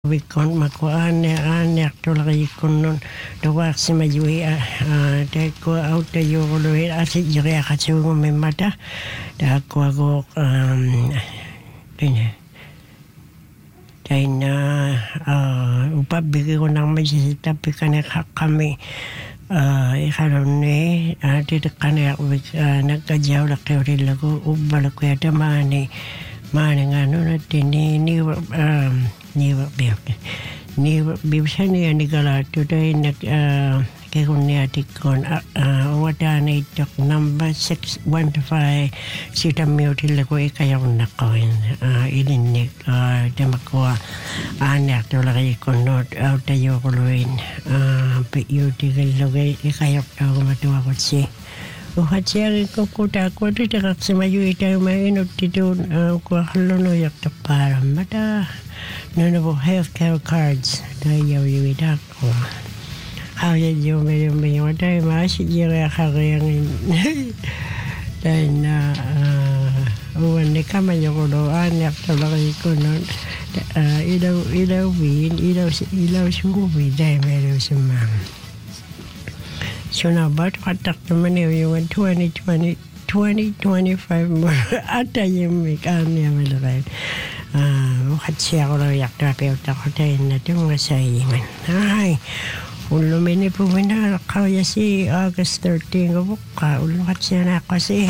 Vikon ane tolari kunnon doar sima yui te ko auto yoro ase yure akatsu me mata da ko go taina upabigi ko nang may tapi kane kami ikarone ate kane nagkajaw la kaya lago ubala ko yata mani ngano na tini ni bibisani ani gala today nag kekuni atikon watani tok number 615 sita miutil ko ikayong nakoin ilinik demakwa anak tolaki konot tayo kuluin yutigil logay ikayok tao matuwa ko si Uhatsiyari ko kuta ko dito kaksimayu itayo mainot dito ko halono yak tapara mata nunabo healthcare cards tayo yuwidak ko haya yung may tayo maasiyari akakayangin tayo na uwan ni kamayo ko doon yak talaki ko nun ilaw win ilaw sumuwi tayo meron sa mga so now, about katak naman yung 2025 more ata yung may malakay. Wakit siya ko lang yak terapeut ako tayo na itong masayin. Ay, ulumini po na kaya si August 13 ko buka. Ulukat siya na ako si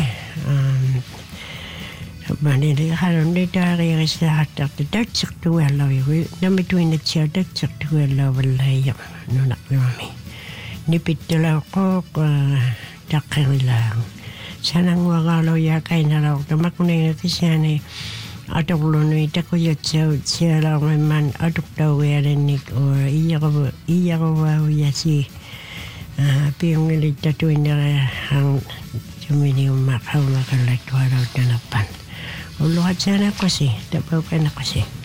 Manili karon dito ari sa hatak tatsak tuwala yung namitwin na siya tatsak tuwala walay yung nunak namin. Nipit lang ko takang lang. Sanang wagalo ya kay na lang. Tamakunay natin siya ni atok lunoy tako yatsaw siya lang man atok daw yarinig o iya ko wow yasi piyong ilig tatuin na ang sumini umakaw makalagwaraw tanapan. Uluhat sana ko si tapaw ka na ko si.